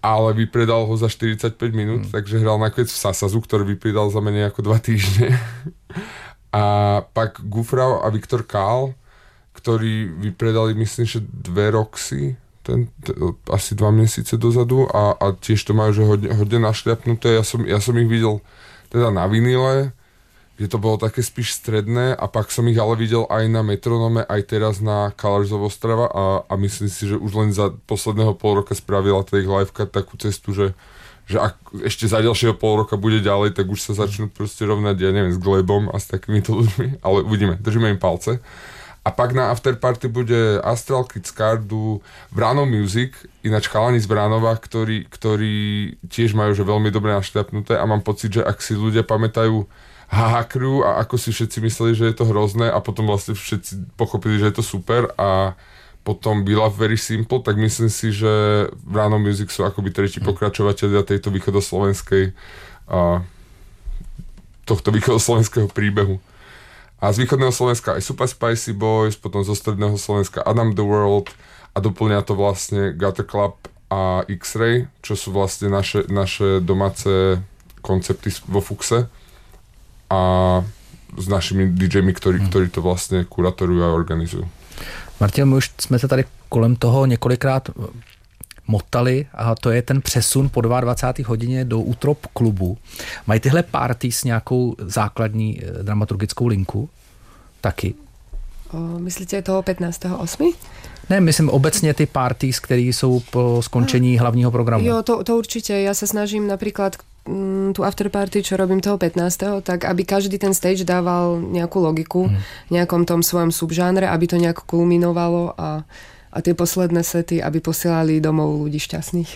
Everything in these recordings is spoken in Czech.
ale vypredal ho za 45 minút, takže hral nakoniec v Sasazu, ktorý vypredal za menej ako 2 týždne. A pak Gufrau a Viktor Kál, ktorí vypredali, myslím, že 2 Roxy, asi 2 mesiace dozadu a tiež to majú, že hodne našľapnuté. Ja som ich videl teda na vinile, kde to bolo také spíš stredné a pak som ich ale videl aj na Metronome, aj teraz na Colors of Ostrava a myslím si, že už len za posledného pol roka spravila tá ich livecut takú cestu, že ak ešte za ďalšieho pol roka bude ďalej, tak už sa začnú proste rovnať, ja neviem, s Glebom a s takýmito ľuďmi, ale uvidíme, držíme im palce. A pak na afterparty bude Astral Kids Cardu, Bránov Music, ináč chalani z Bránova, ktorí tiež majú že veľmi dobre našľapnuté a mám pocit, že ak si ľudia pamätajú Haha Crew a ako si všetci mysleli, že je to hrozné a potom vlastne všetci pochopili, že je to super a potom Be Love Very Simple, tak myslím si, že Bránov Music sú akoby tretí pokračovateľia tejto tohto východoslovenského príbehu. A z východného Slovenska aj Super Spicy Boys, potom zo stredného Slovenska Adam the World a doplňa to vlastne Gutter Club a X-Ray, čo sú vlastne naše domáce koncepty vo Fuxe a s našimi DJmi, ktorí to vlastně kuratorují a organizují. Martin, my už jsme se tady kolem toho několikrát motali a to je ten přesun po 22. hodině do Utrop klubu. Mají tyhle party s nějakou základní dramaturgickou linku? Taky. Myslíte toho 15.8.? Ne, myslím obecně ty parties, které jsou po skončení hlavního programu. Jo, to určitě. Ja sa snažím napríklad tú afterparty, čo robím toho 15., tak aby každý ten stage dával nejakú logiku v nejakom tom svojom subžánre, aby to nejak kulminovalo a tie posledné sety, aby posielali domov ľudí šťastných.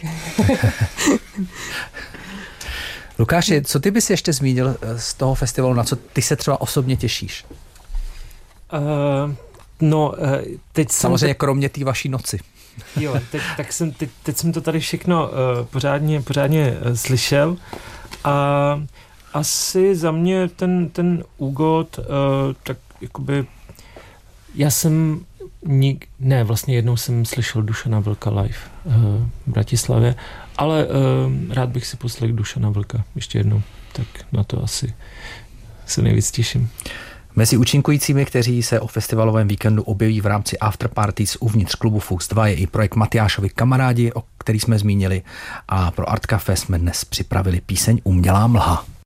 Lukáši, co ty bys ještě zmínil z toho festivalu, na co ty se třeba osobně těšíš? Teď samozřejmě kromě té vaší noci. Jo, teď jsem to tady všechno pořádně slyšel a asi za mě ten úgod, tak jakoby já jsem vlastně jednou jsem slyšel Dušana Vlka live v Bratislavě, ale rád bych si poslechl Dušana Vlka ještě jednou, tak na to asi se nejvíc těším. Mezi účinkujícími, kteří se o festivalovém víkendu objeví v rámci afterparties uvnitř klubu Fux 2, je i projekt Matyášovi kamarádi, o který jsme zmínili, a pro Art Café jsme dnes připravili píseň Umělá mlha.